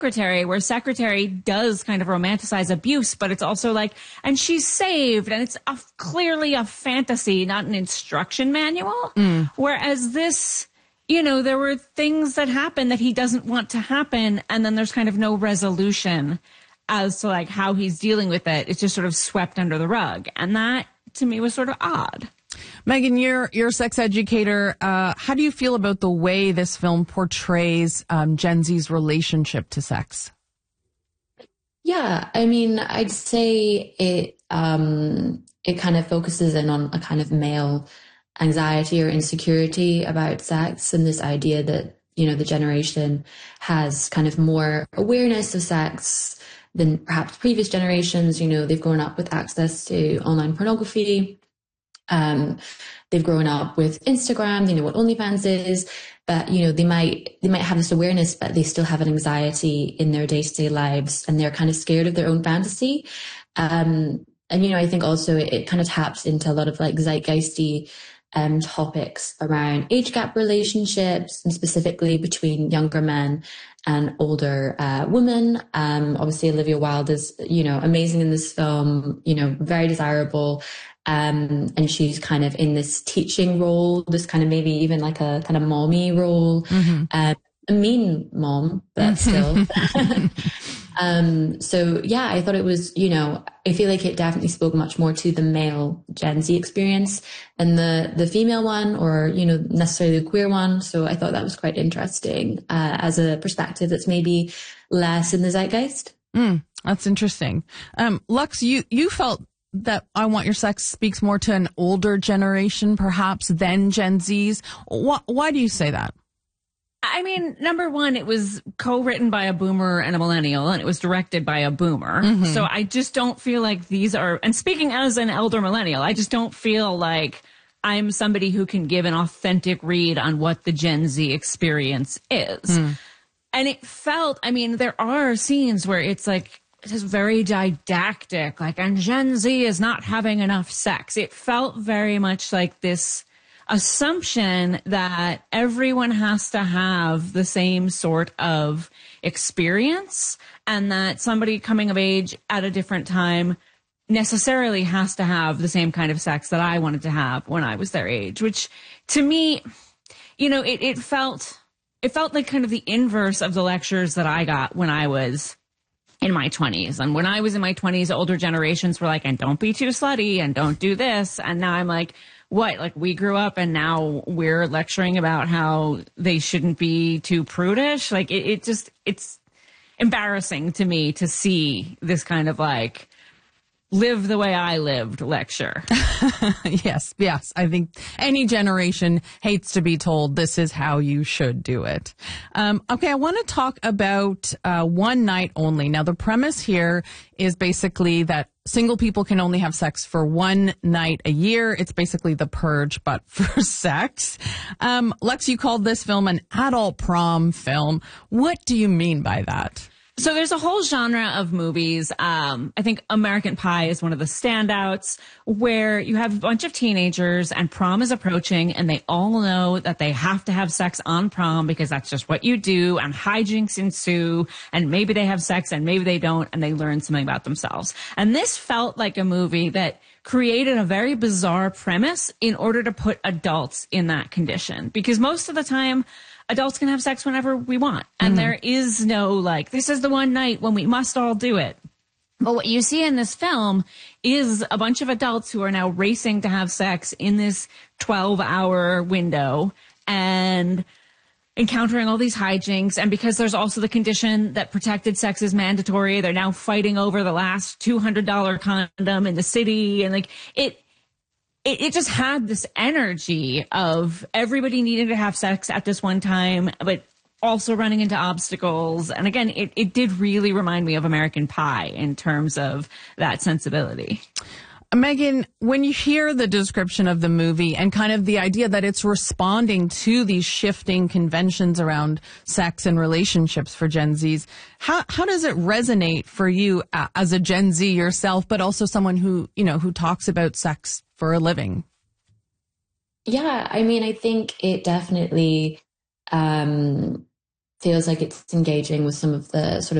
Secretary, where Secretary does kind of romanticize abuse, but it's also like, and she's saved, and it's clearly a fantasy, not an instruction manual. Whereas this, there were things that happen that he doesn't want to happen, and then there's kind of no resolution as to like how he's dealing with it. It's just sort of swept under the rug, and that to me was sort of odd. Megan, you're a sex educator. How do you feel about the way this film portrays Gen Z's relationship to sex? Yeah, I mean, I'd say it kind of focuses in on a kind of male anxiety or insecurity about sex, and this idea that, the generation has kind of more awareness of sex than perhaps previous generations. They've grown up with access to online pornography. They've grown up with Instagram, they know what OnlyFans is, but, they might have this awareness, but they still have an anxiety in their day-to-day lives, and they're kind of scared of their own fantasy. And, I think also it kind of taps into a lot of like zeitgeisty topics around age gap relationships, and specifically between younger men and older women. Obviously Olivia Wilde is, amazing in this film, very desirable. And she's kind of in this teaching role, this kind of maybe even like a kind of mommy role, a mean mom, but still. So yeah, I thought it was, I feel like it definitely spoke much more to the male Gen Z experience than the female one, or, necessarily the queer one. So I thought that was quite interesting, as a perspective that's maybe less in the zeitgeist. That's interesting. Lux, you felt that I Want Your Sex speaks more to an older generation, perhaps, than Gen Zs. Why do you say that? I mean, number one, it was co-written by a boomer and a millennial, and it was directed by a boomer. So I just don't feel like these are, and speaking as an elder millennial, I just don't feel like I'm somebody who can give an authentic read on what the Gen Z experience is. And it felt, I mean, there are scenes where it's like, it is very didactic, like, and Gen Z is not having enough sex. It felt very much like this assumption that everyone has to have the same sort of experience, and that somebody coming of age at a different time necessarily has to have the same kind of sex that I wanted to have when I was their age, which to me, it felt like kind of the inverse of the lectures that I got when I was in my 20s. And when I was in my 20s, older generations were like, and don't be too slutty and don't do this. And now I'm like, what? Like, we grew up and now we're lecturing about how they shouldn't be too prudish. Like, it's embarrassing to me to see this kind of like, live the way I lived lecture. Yes. I think any generation hates to be told this is how you should do it. Okay, I want to talk about One Night Only. Now, the premise here is basically that single people can only have sex for one night a year. It's basically The Purge, but for sex. Lex, you called this film an adult prom film. What do you mean by that? So there's a whole genre of movies. I think American Pie is one of the standouts, where you have a bunch of teenagers and prom is approaching and they all know that they have to have sex on prom because that's just what you do, and hijinks ensue, and maybe they have sex and maybe they don't, and they learn something about themselves. And this felt like a movie that created a very bizarre premise in order to put adults in that condition, because most of the time adults can have sex whenever we want. And there is no like, this is the one night when we must all do it. But what you see in this film is a bunch of adults who are now racing to have sex in this 12-hour window and encountering all these hijinks. And because there's also the condition that protected sex is mandatory, they're now fighting over the last $200 condom in the city. And like, it just had this energy of everybody needing to have sex at this one time, but also running into obstacles. And again, it did really remind me of American Pie in terms of that sensibility. Megan, when you hear the description of the movie and kind of the idea that it's responding to these shifting conventions around sex and relationships for Gen Zs, how does it resonate for you as a Gen Z yourself, but also someone who talks about sex for a living? Yeah, I mean, I think it definitely feels like it's engaging with some of the sort of